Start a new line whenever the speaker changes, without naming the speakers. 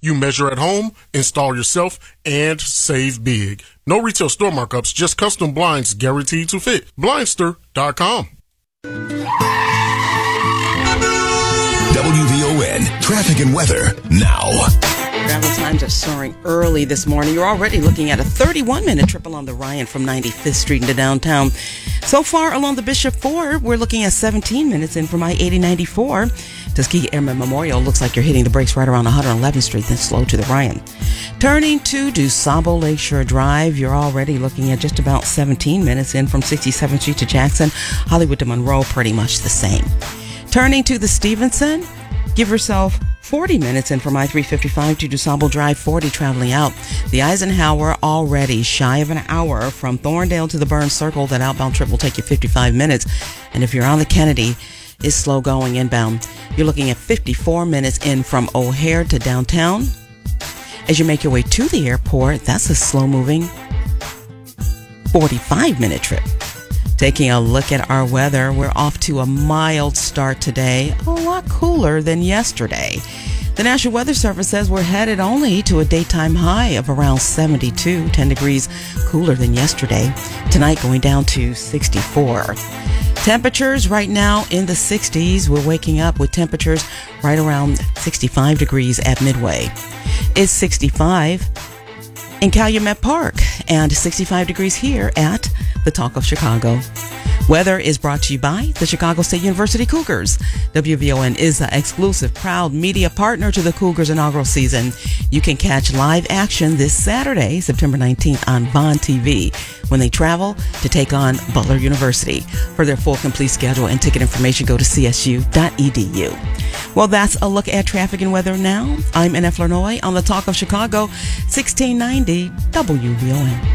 You measure at home, install yourself, and save big. No retail store markups, just custom blinds guaranteed to fit. Blindster.com.
WVON traffic and weather now.
Travel times are soaring early this morning. You're already looking at a 31-minute trip along the Ryan from 95th Street into downtown. So far along the Bishop Ford, we're looking at 17 minutes in from I-8094. Tuskegee Airmen Memorial looks like you're hitting the brakes right around 111th Street, then slow to the Ryan. Turning to DuSable Lakeshore Drive, you're already looking at just about 17 minutes in from 67th Street to Jackson. Hollywood to Monroe, pretty much the same. Turning to the Stevenson, give yourself 40 minutes in from I-355 to DuSable Drive 40 traveling out. The Eisenhower already shy of an hour from Thorndale to the Burns Circle. That outbound trip will take you 55 minutes. And if you're on the Kennedy, it's slow going inbound. You're looking at 54 minutes in from O'Hare to downtown. As you make your way to the airport, that's a slow moving 45-minute trip. Taking a look at our weather, we're off to a mild start today, a lot cooler than yesterday. The National Weather Service says we're headed only to a daytime high of around 72, 10 degrees cooler than yesterday. Tonight going down to 64. Temperatures right now in the 60s. We're waking up with temperatures right around 65 degrees at Midway. It's 65 in Calumet Park and 65 degrees here at the Talk of Chicago. Weather is brought to you by the Chicago State University Cougars. WVON is the exclusive, proud media partner to the Cougars inaugural season. You can catch live action this Saturday, September 19th on Vaughn TV when they travel to take on Butler University. For their full complete schedule and ticket information, go to csu.edu. Well, that's a look at traffic and weather now. I'm NF Lanoy on the Talk of Chicago, 1690 WVON.